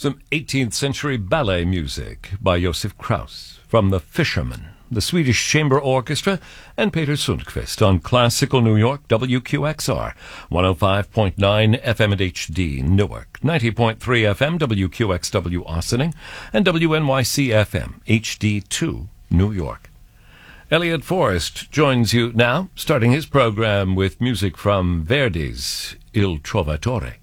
Some 18th century ballet music by Josef Krauss from The Fishermen, the Swedish Chamber Orchestra, and Peter Sundqvist on Classical New York, WQXR, 105.9 FM at HD, Newark, 90.3 FM, WQXW Austining, and WNYC FM, HD2, New York. Elliot Forrest joins you now, starting his program with music from Verdi's Il Trovatore.